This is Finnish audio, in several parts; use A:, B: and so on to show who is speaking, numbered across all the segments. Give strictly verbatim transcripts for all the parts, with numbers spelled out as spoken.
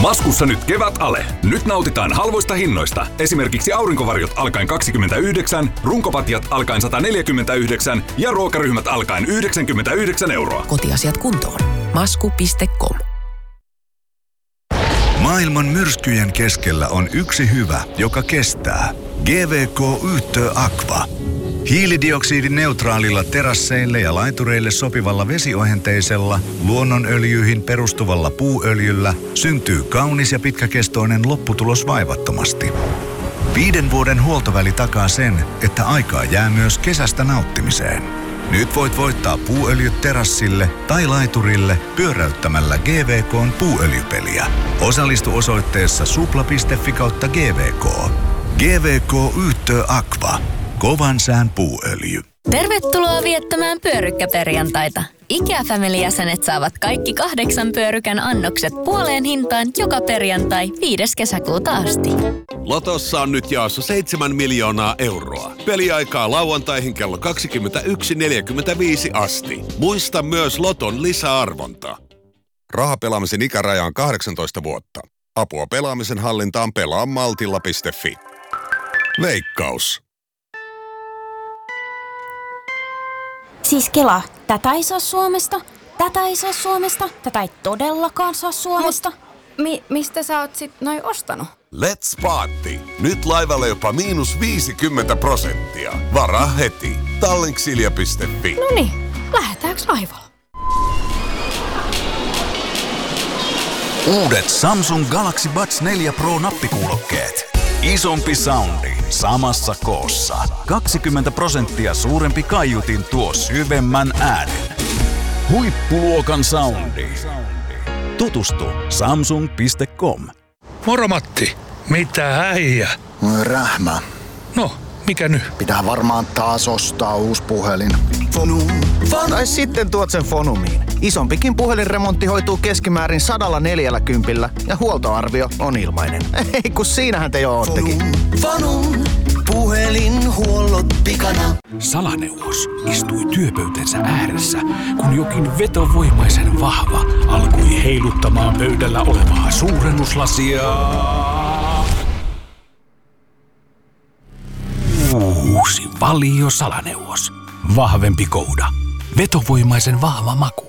A: Maskussa nyt kevätale. Nyt nautitaan halvoista hinnoista. Esimerkiksi aurinkovarjot alkaen kaksikymmentäyhdeksän, runkopatjat alkaen sata neljäkymmentäyhdeksän ja ruokaryhmät alkaen yhdeksänkymmentäyhdeksän euroa.
B: Kotiasiat kuntoon. masku piste com.
C: Maailman myrskyjen keskellä on yksi hyvä, joka kestää. G V K Yhtö Aqua. Hiilidioksidineutraalilla terasseille ja laitureille sopivalla vesiohenteisella, luonnonöljyihin perustuvalla puuöljyllä syntyy kaunis ja pitkäkestoinen lopputulos vaivattomasti. Viiden vuoden huoltoväli takaa sen, että aikaa jää myös kesästä nauttimiseen. Nyt voit voittaa puuöljyt terassille tai laiturille pyöräyttämällä G V K:n puuöljypeliä. Osallistu osoitteessa supla piste fi kautta G V K. G V K Yhtö Aqua. Kovan sään puuöljy.
D: Tervetuloa viettämään pyörykkäperjantaita. IKEA Family-jäsenet saavat kaikki kahdeksan pyörykän annokset puoleen hintaan joka perjantai viides kesäkuuta asti.
E: Lotossa on nyt jaossa seitsemän miljoonaa euroa. Peliaikaa lauantaihin kello kaksikymmentäyksi neljäkymmentäviisi asti. Muista myös Loton lisäarvonta. Rahapelaamisen ikäraja on kahdeksantoista vuotta. Apua pelaamisen hallintaan pelaa maltilla piste fi. Veikkaus.
F: Siis Kela, tätä ei saa Suomesta, tätä ei saa Suomesta, tätä ei todellakaan saa Suomesta. Mut, mi- mistä sä oot sit noin ostanut?
E: Let's Party. Nyt laivalle jopa miinus viisikymmentä prosenttia. Varaa heti. Tallinksilja piste fi.
F: Noniin, lähdetäänkö laivalla?
C: Uudet Samsung Galaxy Buds neljä Pro nappikuulokkeet. Isompi soundi samassa koossa. kaksikymmentä prosenttia suurempi kaiutin tuo syvemmän äänen. Huippuluokan soundi. Tutustu samsung piste com.
G: Moro Matti, mitä äijä?
H: Rähmä.
G: No, mikä nyt?
H: Pitää varmaan taas ostaa uusi puhelin. Fonum. Fonum. Tai sitten tuot sen Fonumiin. Isompikin puhelinremontti hoituu keskimäärin sadalla neljällä kympillä ja huoltoarvio on ilmainen. Ei kun siinähän te jo oottekin.
I: Fonum. Puhelinhuollot pikana.
J: Salaneuvos istui työpöytänsä ääressä, kun jokin vetovoimaisen vahva alkoi heiluttamaan pöydällä olevaa suurennuslasia. Uusi Valio Salaneuvos. Vahvempi kouda. Vetovoimaisen vahva maku.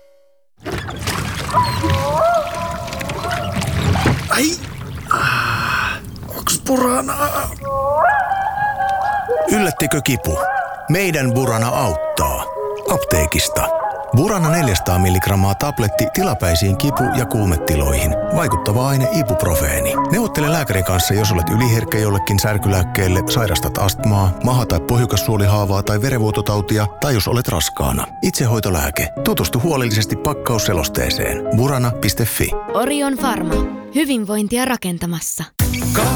G: Ai! Ah, onks Buranaa?
K: Yllättikö kipu? Meidän Burana auttaa. Apteekista. Burana neljäsataa milligrammaa tabletti tilapäisiin kipu- ja kuumetiloihin. Vaikuttava aine ibuprofeeni. Neuvottele lääkärin kanssa, jos olet yliherkkä jollekin särkylääkkeelle, sairastat astmaa, maha- tai pohjukassuolihaavaa tai verenvuototautia, tai jos olet raskaana. Itsehoitolääke. Tutustu huolellisesti pakkausselosteeseen. burana piste fi.
L: Orion Pharma. Hyvinvointia rakentamassa.
I: Ka-